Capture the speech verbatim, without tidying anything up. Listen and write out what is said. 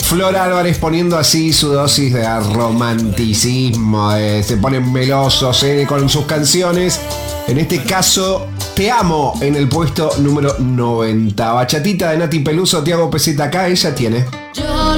Flor Álvarez poniendo así su dosis de romanticismo, eh, se ponen melosos eh, con sus canciones. En este caso, Te Amo en el puesto número noventa. Bachatita de Nati Peluso, Tiago P Z K, ella tiene. Yo